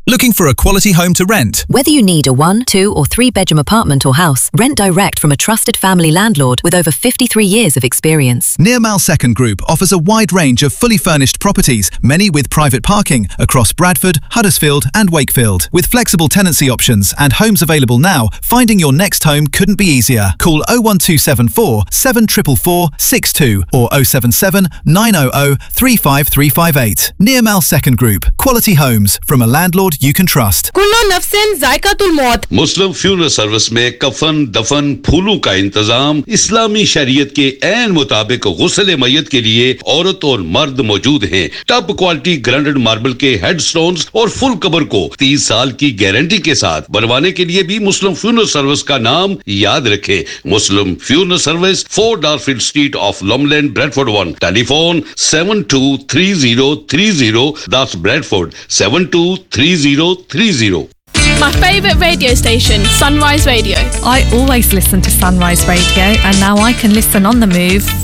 Looking for a quality home to rent? Whether you need a 1, 2 or 3 bedroom apartment or house, rent direct from a trusted family landlord with over 53 years of experience. Nearmal Second Group offers a wide range of fully furnished properties, many with private parking, across Bradford, Huddersfield and Wakefield. With flexible tenancy options and homes available now, finding your next home couldn't be easier. Call 01274 744 62 or 077 900 35358. Nearmal Second Group. Quality homes from a landlord you can trust. कुल्लो नफ्सिन जायकातुल मौत। मुस्लिम funeral service में कफन, दफन, फूलों का इंतजाम इस्लामी शरीयत के ऐन मुताबिक गुस्ल मय्यत के लिए औरत और मर्द मौजूद हैं। टॉप क्वालिटी ग्राइंडेड मार्बल के हेडस्टोन्स और फुल कबर को 30 साल की गारंटी के साथ बनवाने के लिए भी मुस्लिम फ्यूनरल सर्विस का नाम याद रखें। मुस्लिम funeral service 4 डार्फील्ड street of लॉमलैंड, Bradford 1। Telephone 723030, that's Bradford 723030. My favourite radio station, Sunrise Radio. I always listen to Sunrise Radio, and now I can listen on the move